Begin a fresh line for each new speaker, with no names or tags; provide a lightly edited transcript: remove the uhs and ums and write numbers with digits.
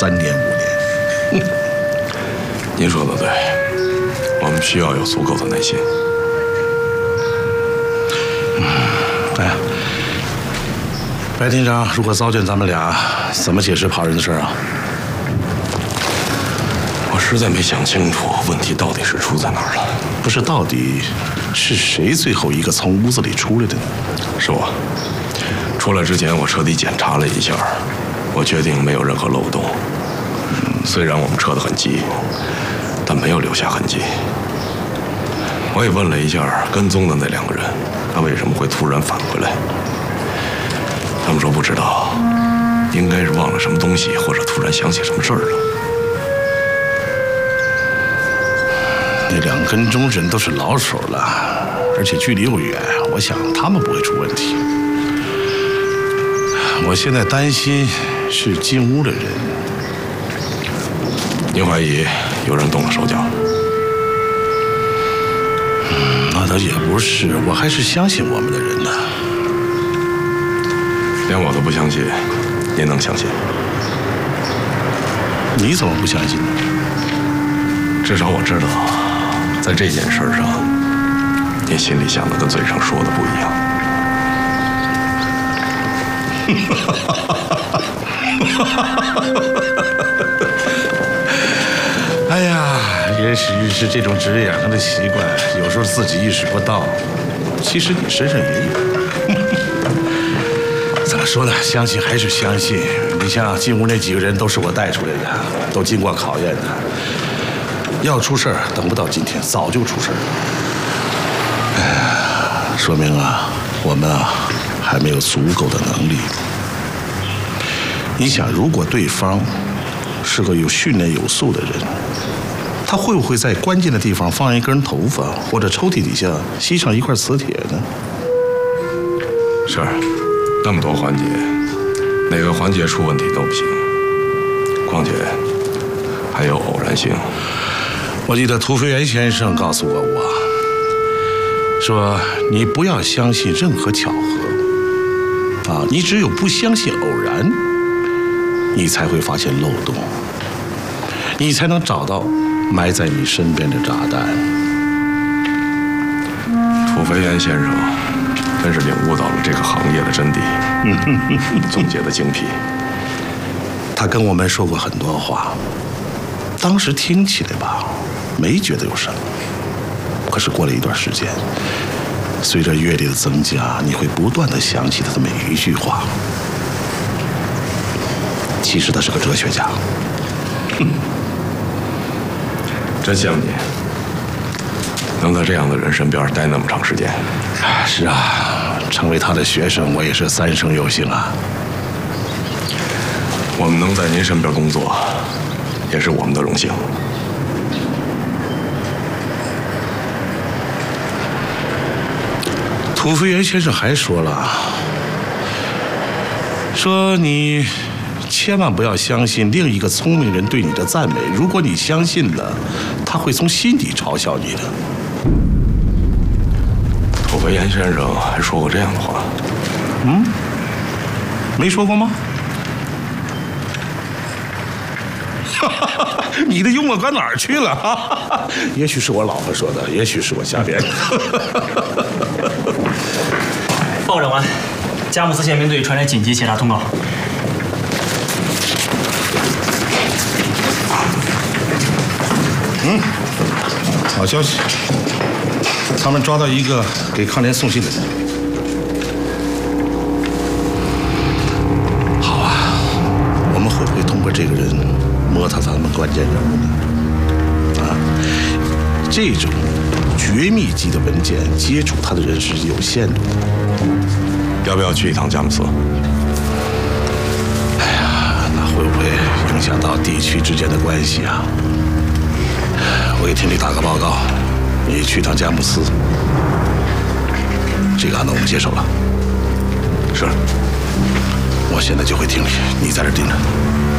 3年5年。
您说的对，我们需要有足够的耐心。
哎呀，白厅长，如果糟践咱们俩，怎么解释跑人的事啊？
我实在没想清楚问题到底是出在哪儿了。
不是，到底是谁最后一个从屋子里出来的呢？
是我。出来之前，我彻底检查了一下，我决定没有任何漏洞。虽然我们撤得很急，但没有留下痕迹。我也问了一下跟踪的那2个人，他为什么会突然返回来？他们说不知道，应该是忘了什么东西，或者突然想起什么事儿了。
那2个跟踪人都是老手了，而且距离又远，我想他们不会出问题。我现在担心是进屋的人。
您怀疑有人动了手脚？
那倒也不是，我还是相信我们的人呢。
连我都不相信，您能相信？
你怎么不相信呢？
至少我知道，在这件事上，您心里想的跟嘴上说的不一样。
哎呀，也许是这种职业养成的习惯，有时候自己意识不到，其实你身上也有。怎么说呢？相信还是相信。你像进屋那几个人都是我带出来的，都经过考验的。要出事儿，等不到今天，早就出事儿了。哎呀，说明啊，我们啊还没有足够的能力。你想，如果对方是个有训练有素的人，他会不会在关键的地方放一根头发，或者抽屉底下吸上一块磁铁呢？
是，那么多环节，哪个环节出问题都不行。况且还有偶然性。
我记得涂飞元先生告诉过我，说你不要相信任何巧合，啊，你只有不相信偶然，你才会发现漏洞，你才能找到埋在你身边的炸弹。
涂飞元先生真是领悟到了这个行业的真谛，总结的精辟。
他跟我们说过很多话，当时听起来吧，没觉得有什么。可是过了一段时间，随着阅历的增加，你会不断地想起他的每一句话。其实他是个哲学家。
真羡慕你，能在这样的人身边待那么长时间。
是啊，成为他的学生，我也是3生有幸啊。
我们能在您身边工作，也是我们的荣幸。
涂飞元先生还说了，说你千万不要相信另一个聪明人对你的赞美，如果你相信了，他会从心底嘲笑你的。
涂飞元先生还说过这样的话？
没说过吗？你的幽默搁哪儿去了？也许是我老婆说的，也许是我瞎编的。
报告长官，佳木斯宪兵队传来紧急协查通告。
好消息，他们抓到一个给康联送信的人。好啊，我们会不会通过这个人摸他们关键人物呢？啊，这种绝密级的文件，接触他的人是有限的。
要不要去一趟佳木斯？
哎呀，那会不会影响到地区之间的关系啊？我给厅里打个报告，你去趟佳木斯，这个案子我们接手了。
是，
我现在就回厅里，你在这盯着。